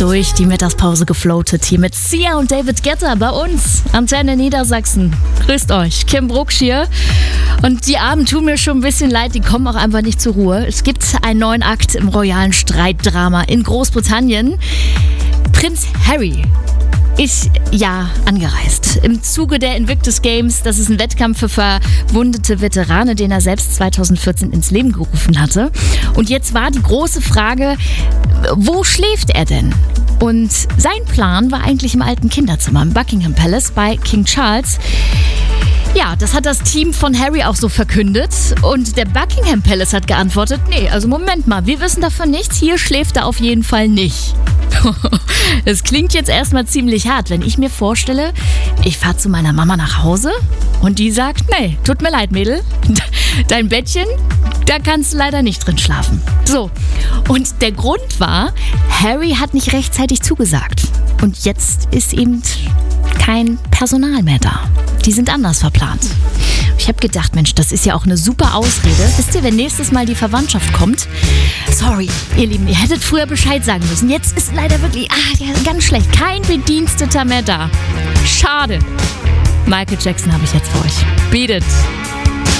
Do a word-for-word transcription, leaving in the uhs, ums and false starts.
durch die Mittagspause gefloatet hier mit Sia und David Guetta bei uns. Antenne Niedersachsen. Grüßt euch. Kim Brucksch hier. Und die Abend tun mir schon ein bisschen leid, die kommen auch einfach nicht zur Ruhe. Es gibt einen neuen Akt im royalen Streitdrama in Großbritannien. Prinz Harry ist ja angereist. Im Zuge der Invictus Games, das ist ein Wettkampf für verwundete Veteranen, den er selbst zweitausendvierzehn ins Leben gerufen hatte. Und jetzt war die große Frage, wo schläft er denn? Und sein Plan war eigentlich im alten Kinderzimmer im Buckingham Palace bei King Charles. Ja, das hat das Team von Harry auch so verkündet. Und der Buckingham Palace hat geantwortet, nee, also Moment mal, wir wissen davon nichts, hier schläft er auf jeden Fall nicht. Das klingt jetzt erstmal ziemlich hart, wenn ich mir vorstelle, ich fahre zu meiner Mama nach Hause und die sagt, nee, tut mir leid, Mädel, dein Bettchen, da kannst du leider nicht drin schlafen. So, und der Grund war, Harry hat nicht rechtzeitig zugesagt. Und jetzt ist eben kein Personal mehr da. Die sind anders verplant. Ich habe gedacht, Mensch, das ist ja auch eine super Ausrede. Wisst ihr, wenn nächstes Mal die Verwandtschaft kommt, sorry, ihr Lieben, ihr hättet früher Bescheid sagen müssen. Jetzt ist leider wirklich, ah, ja, ganz schlecht, kein Bediensteter mehr da. Schade. Michael Jackson habe ich jetzt für euch. Beat it.